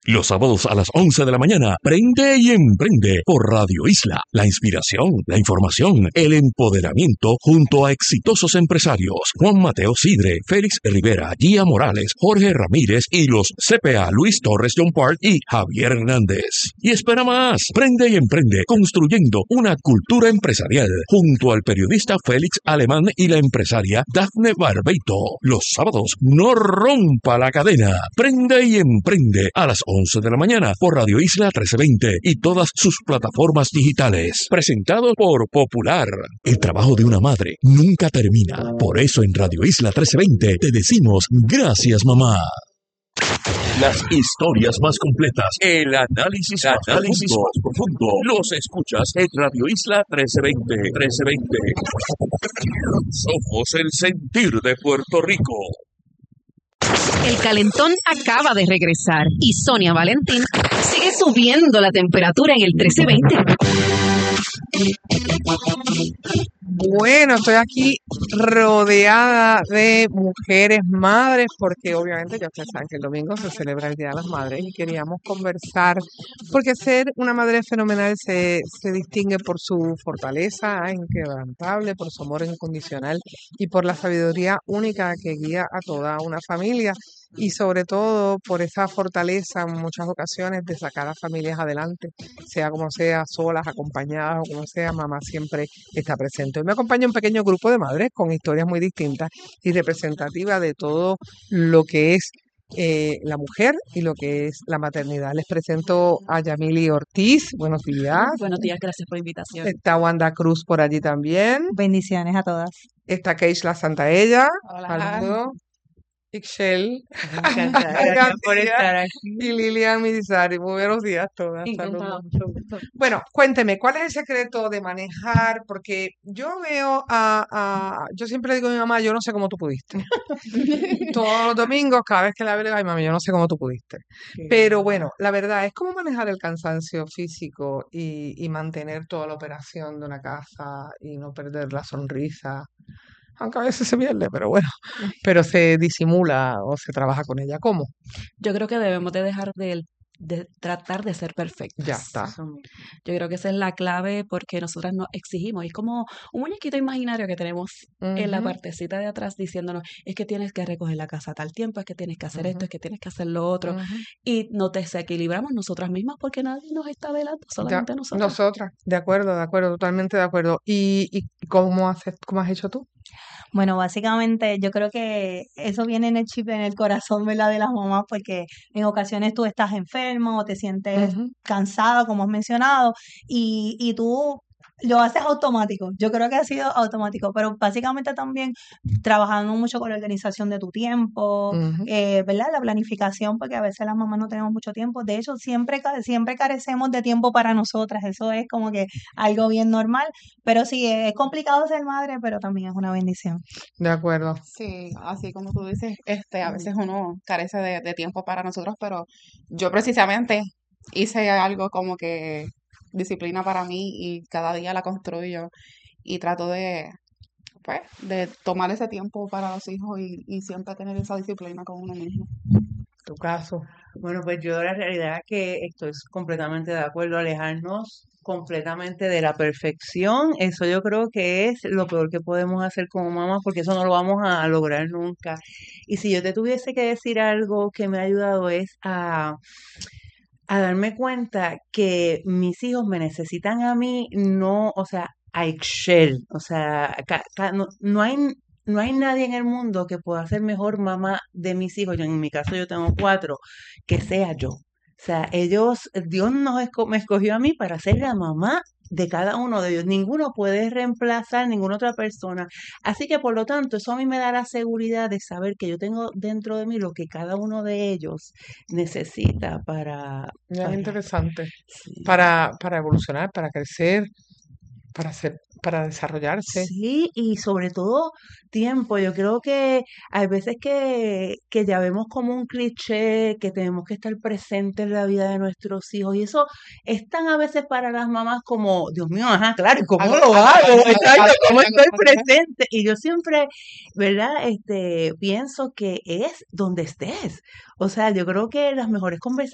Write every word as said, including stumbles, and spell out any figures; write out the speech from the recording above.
Los sábados a las once de la mañana, Prende y Emprende por Radio Isla. La inspiración, la información, el empoderamiento junto a exitosos empresarios. Juan Mateo Sidre, Félix Rivera, Gia Morales, Jorge Ramírez y los C P A Luis Torres John Park y Javier Hernández. Y espera más, Prende y Emprende construyendo una cultura empresarial junto al periodista Félix Alemán y la empresaria Dafne Barbeito. Los sábados, no rompa la cadena. Prende y Emprende a las once de la mañana por Radio Isla trece veinte y todas sus plataformas digitales. Presentado por Popular. El trabajo de una madre nunca termina. Por eso en Radio Isla trece veinte te decimos gracias, mamá. Las historias más completas, el análisis, el análisis más profundo, los escuchas en Radio Isla trece veinte. trece veinte. Somos el sentir de Puerto Rico. El calentón acaba de regresar y Sonia Valentín sigue subiendo la temperatura en el trece veinte. Bueno, estoy aquí rodeada de mujeres madres porque obviamente ya ustedes saben que el domingo se celebra el Día de las Madres y queríamos conversar porque ser una madre fenomenal se, se distingue por su fortaleza inquebrantable, por su amor incondicional y por la sabiduría única que guía a toda una familia. Y sobre todo por esa fortaleza en muchas ocasiones de sacar a familias adelante, sea como sea, solas, acompañadas o como sea, mamá siempre está presente. Hoy me acompaña un pequeño grupo de madres con historias muy distintas y representativas de todo lo que es eh, la mujer y lo que es la maternidad. Les presento a Yamili Ortiz. Buenos días. Buenos días, gracias por la invitación. Está Wanda Cruz por allí también. Bendiciones a todas. Está Keishla Santaella. Hola. Saludos. Ixchel, Gracias por estar aquí. y Lilian Midisari. Muy buenos días todas. Encantada, Saludos. mucho gusto. Bueno, cuénteme, ¿cuál es el secreto de manejar? Porque yo veo a, a- yo siempre le digo a mi mamá, yo no sé cómo tú pudiste. Todos los domingos, cada vez que la veo, le digo, ay mami, yo no sé cómo tú pudiste. Pero bueno, la verdad es cómo manejar el cansancio físico y, y mantener toda la operación de una casa y no perder la sonrisa. Aunque a veces se pierde, pero bueno, pero se disimula o se trabaja con ella. ¿Cómo? Yo creo que debemos de dejar de, de tratar de ser perfectas. Ya está. Son- Yo creo que esa es la clave porque nosotras nos exigimos. Es como un muñequito imaginario que tenemos en la Ujú, partecita de atrás diciéndonos, es que tienes que recoger la casa a tal tiempo, es que tienes que hacer esto, ujú, es que tienes que hacer lo otro. ujú. Y nos desequilibramos nosotras mismas porque nadie nos está velando, Ya, solamente nosotras. nosotras, de acuerdo, de acuerdo, totalmente de acuerdo. ¿Y, y cómo haces, cómo has hecho tú? Bueno, básicamente yo creo que eso viene en el chip, en el corazón, ¿verdad? De las mamás, porque en ocasiones tú estás enfermo o te sientes Ujú, cansada, como has mencionado, y, y tú lo haces automático. Yo creo que ha sido automático, pero básicamente también trabajando mucho con la organización de tu tiempo, ujú. eh, ¿verdad? La planificación, porque a veces las mamás no tenemos mucho tiempo. De hecho, siempre, ca- siempre carecemos de tiempo para nosotras. Eso es como que algo bien normal. Pero sí, es complicado ser madre, pero también es una bendición. De acuerdo. Sí, así como tú dices, este, a veces uno carece de, de tiempo para nosotros, pero yo precisamente hice algo como que disciplina para mí y cada día la construyo y trato de, pues, de tomar ese tiempo para los hijos y, y siempre tener esa disciplina con uno mismo. Tu caso. Bueno, pues yo la realidad es que estoy completamente de acuerdo, alejarnos completamente de la perfección, eso yo creo que es lo peor que podemos hacer como mamás, porque eso no lo vamos a lograr nunca. Y si yo te tuviese que decir algo que me ha ayudado es a, a darme cuenta que mis hijos me necesitan a mí, no, o sea, a Excel, o sea, ca- ca- no, no hay, no hay nadie en el mundo que pueda ser mejor mamá de mis hijos. Yo, en mi caso yo tengo cuatro, que sea yo. O sea, ellos, Dios nos esco- me escogió a mí para ser la mamá de cada uno de ellos. Ninguno puede reemplazar ninguna otra persona. Así que por lo tanto, eso a mí me da la seguridad de saber que yo tengo dentro de mí lo que cada uno de ellos necesita para, Ya es para, interesante. sí. Para, para evolucionar, para crecer, para ser, para desarrollarse. Sí, y sobre todo tiempo. Yo creo que hay veces que, que ya vemos como un cliché que tenemos que estar presentes en la vida de nuestros hijos. Y eso es tan a veces para las mamás como, Dios mío, ajá, claro, ¿y ¿cómo Algo- lo algo- hago? algo- Exacto, algo- ¿cómo algo- estoy algo- presente? Y yo siempre, ¿verdad? Este, pienso que es donde estés. O sea, yo creo que las mejores conversaciones